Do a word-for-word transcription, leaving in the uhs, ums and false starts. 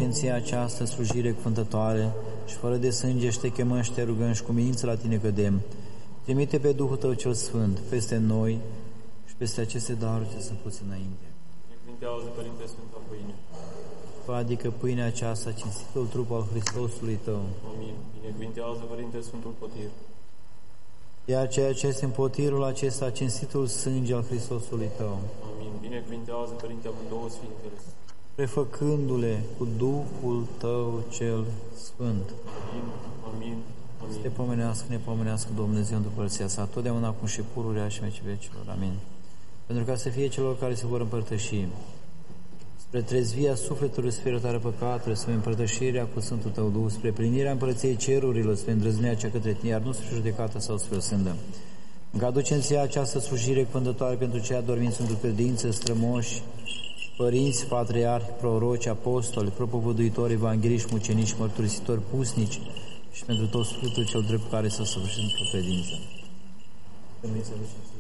Ție această slujire cuvântătoare și fără de sânge și Te chemăm și Te rugăm și cu minință la Tine cădem. Trimite pe Duhul Tău cel Sfânt peste noi și peste aceste daruri ce sunt puse înainte. Binecuvântează, Părinte, Sfânta Pâine. Adică pâinea aceasta, cinstitul trup al Hristosului Tău. Amin. Binecuvântează, Părinte, Sfântul Potir. Iar ceea ce este în potirul acesta, cinstitul sânge al Hristosului Tău. Amin. Binecuvântează, Părinte, amândouă Sfintele. Prefăcându-le cu Duhul Tău cel Sfânt. Amin. Amin. Amin. Să Te pomenească, ne pomenească Dumnezeu în Împărăția Sa, totdeauna acum și pururea și vecii vecilor. Amin. Pentru ca să fie celor care se vor împărtăși spre trezvia sufletului, spre iertarea păcatului, spre împărtășirea cu Sfântul Tău Duh, spre plinirea Împărăției Cerurilor, spre îndrăznirea cea către Tine, iar nu spre judecată sau spre o sândă. Încă aducem Ție această slujire cuvântătoare pentru cei adormiți într-o credință, strămoși, părinți, patriarhi, proroci, apostoli, propovăduitori, evangheliști, mucenici, mărturisitori, pusnici și pentru tot sufletul cel drept care s-a săvârșit într-o credință.